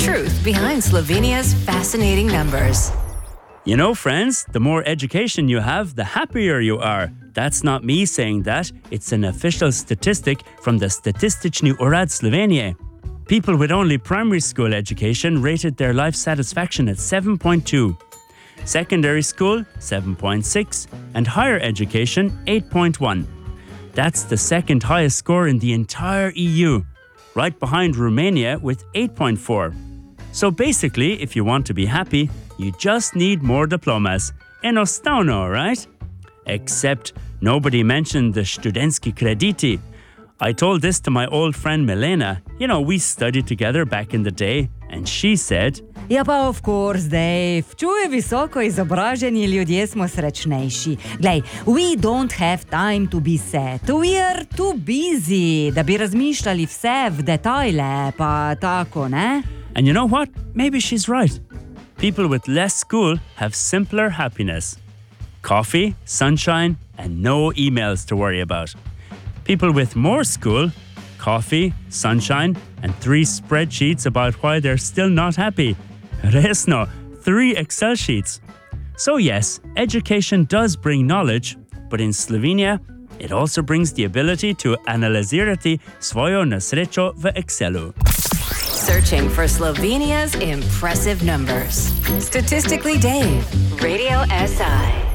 truth behind Slovenia's fascinating numbers. You know, friends, the more education you have, the happier you are. That's not me saying that. It's an official statistic from the Statistični urad Slovenije. People with only primary school education rated their life satisfaction at 7.2. Secondary school, 7.6. And higher education, 8.1. That's the second highest score in the entire EU, right behind Romania with 8.4. So basically, if you want to be happy, you just need more diplomas. Enostavno, right? Except nobody mentioned the študentski krediti. I told this to my old friend Milena. You know, we studied together back in the day, and she said, Ja pa of course, Dave. Čuje visoko izobraženi ljudje smo srečnejši. Glej, we don't have time to be sad. We are too busy, da bi razmišljali vse v detajle, pa tako, ne? And you know what? Maybe she's right. People with less school have simpler happiness. Coffee, sunshine, and no emails to worry about. People with more school, coffee, sunshine, and 3 spreadsheets about why they're still not happy. Resno, 3 Excel sheets. So yes, education does bring knowledge, but in Slovenia, it also brings the ability to analizirati svojo nesrečo v Excelu. Searching for Slovenia's impressive numbers. Statistically Dave, Radio SI.